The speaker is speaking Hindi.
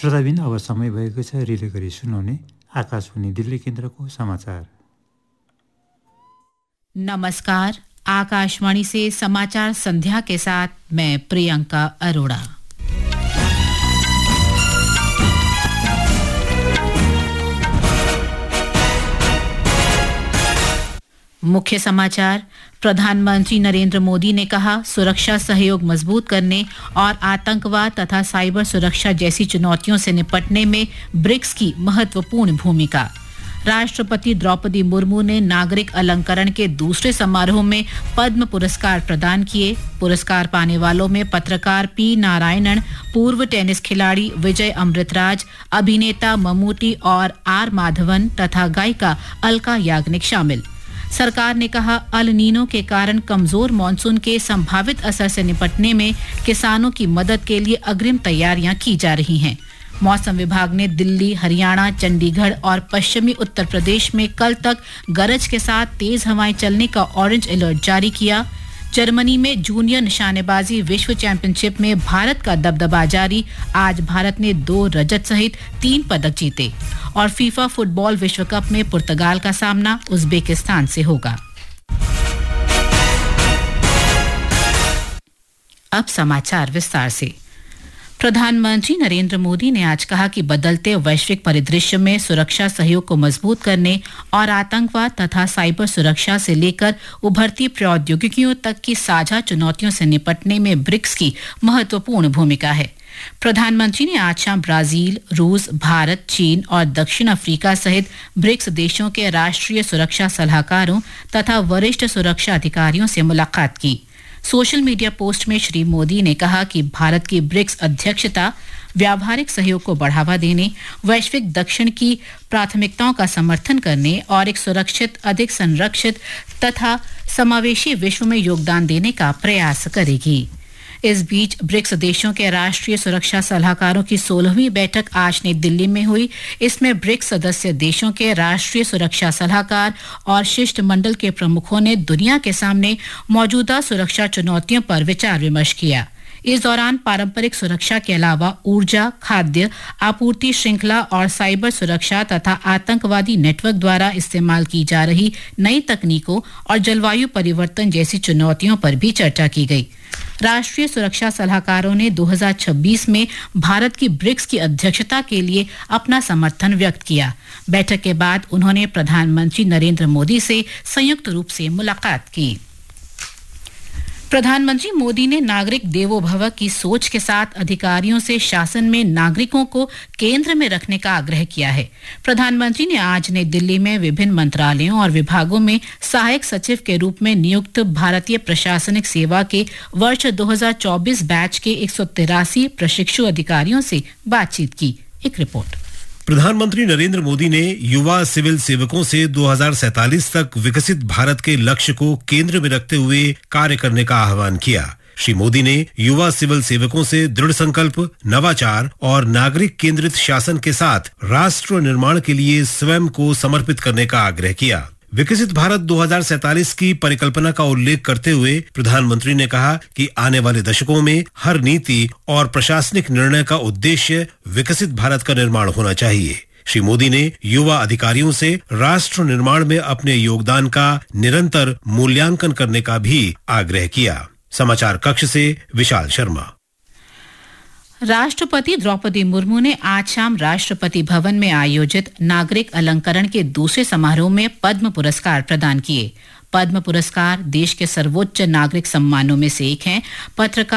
श्रोताबिन, अब समय भएको छ रिले गरी सुनाउने आकाशवाणी दिल्ली केन्द्रको समाचार। नमस्कार, आकाशवाणी से समाचार संध्या के साथ मैं प्रियंका अरोड़ा। मुख्य समाचार। प्रधानमंत्री नरेंद्र मोदी ने कहा, सुरक्षा सहयोग मजबूत करने और आतंकवाद तथा साइबर सुरक्षा जैसी चुनौतियों से निपटने में ब्रिक्स की महत्वपूर्ण भूमिका। राष्ट्रपति द्रौपदी मुर्मू ने नागरिक अलंकरण के दूसरे समारोह में पद्म पुरस्कार प्रदान किए। पुरस्कार पाने वालों में पत्रकार पी नारायणन, पूर्व टेनिस खिलाड़ी विजय अमृतराज, अभिनेता ममूटी और आर माधवन तथा गायिका अलका याग्निक शामिल। सरकार ने कहा, अल नीनो के कारण कमजोर मॉनसून के संभावित असर से निपटने में किसानों की मदद के लिए अग्रिम तैयारियां की जा रही हैं। मौसम विभाग ने दिल्ली, हरियाणा, चंडीगढ़ और पश्चिमी उत्तर प्रदेश में कल तक गरज के साथ तेज हवाएं चलने का ऑरेंज अलर्ट जारी किया। जर्मनी में जूनियर निशानेबाजी विश्व चैंपियनशिप में भारत का दबदबा जारी। आज भारत ने 2 रजत सहित 3 पदक जीते। और फीफा फुटबॉल विश्व कप में पुर्तगाल का सामना उज्बेकिस्तान से होगा। अब समाचार विस्तार से। प्रधानमंत्री नरेंद्र मोदी ने आज कहा कि बदलते वैश्विक परिदृश्य में सुरक्षा सहयोग को मजबूत करने और आतंकवाद तथा साइबर सुरक्षा से लेकर उभरती प्रौद्योगिकियों तक की साझा चुनौतियों से निपटने में ब्रिक्स की महत्वपूर्ण भूमिका है। प्रधानमंत्री ने आज शाम ब्राजील, रूस, भारत, चीन और दक्षिण अफ्रीका सहित ब्रिक्स देशों के राष्ट्रीय सुरक्षा सलाहकारों तथा वरिष्ठ सुरक्षा अधिकारियों से मुलाकात की। सोशल मीडिया पोस्ट में श्री मोदी ने कहा कि भारत की ब्रिक्स अध्यक्षता व्यावहारिक सहयोग को बढ़ावा देने, वैश्विक दक्षिण की प्राथमिकताओं का समर्थन करने और एक सुरक्षित, अधिक संरक्षित तथा समावेशी विश्व में योगदान देने का प्रयास करेगी। इस बीच ब्रिक्स देशों के राष्ट्रीय सुरक्षा सलाहकारों की 16वीं बैठक आज नई दिल्ली में हुई। इसमें ब्रिक्स सदस्य देशों के राष्ट्रीय सुरक्षा सलाहकार और शिष्टमंडल के प्रमुखों ने दुनिया के सामने मौजूदा सुरक्षा चुनौतियों पर विचार विमर्श किया। इस दौरान पारंपरिक सुरक्षा के अलावा ऊर्जा, खाद्य आपूर्ति श्रृंखला और साइबर सुरक्षा तथा आतंकवादी नेटवर्क द्वारा इस्तेमाल की जा रही नई तकनीकों और जलवायु परिवर्तन जैसी चुनौतियों पर भी चर्चा की गई। राष्ट्रीय सुरक्षा सलाहकारों ने 2026 में भारत की ब्रिक्स की अध्यक्षता के लिए अपना समर्थन व्यक्त किया। बैठक के बाद उन्होंने प्रधानमंत्री नरेंद्र मोदी से संयुक्त रूप से मुलाकात की। प्रधानमंत्री मोदी ने नागरिक देवो भव की सोच के साथ अधिकारियों से शासन में नागरिकों को केंद्र में रखने का आग्रह किया है। प्रधानमंत्री ने आज नई दिल्ली में विभिन्न मंत्रालयों और विभागों में सहायक सचिव के रूप में नियुक्त भारतीय प्रशासनिक सेवा के वर्ष 2024 बैच के 183 प्रशिक्षु अधिकारियों से बातचीत की। एक रिपोर्ट। प्रधानमंत्री नरेंद्र मोदी ने युवा सिविल सेवकों से 2047 तक विकसित भारत के लक्ष्य को केंद्र में रखते हुए कार्य करने का आह्वान किया। श्री मोदी ने युवा सिविल सेवकों से दृढ़ संकल्प, नवाचार और नागरिक केंद्रित शासन के साथ राष्ट्र निर्माण के लिए स्वयं को समर्पित करने का आग्रह किया। विकसित भारत 2047 की परिकल्पना का उल्लेख करते हुए प्रधानमंत्री ने कहा कि आने वाले दशकों में हर नीति और प्रशासनिक निर्णय का उद्देश्य विकसित भारत का निर्माण होना चाहिए। श्री मोदी ने युवा अधिकारियों से राष्ट्र निर्माण में अपने योगदान का निरंतर मूल्यांकन करने का भी आग्रह किया। समाचार कक्ष से विशाल शर्मा। राष्ट्रपति द्रौपदी मुर्मू ने आज शाम राष्ट्रपति भवन में आयोजित नागरिक अलंकरण के दूसरे समारोह में पद्म पुरस्कार प्रदान किए। पद्म पुरस्कार देश के सर्वोच्च नागरिक सम्मानों में से एक हैं। पत्रकार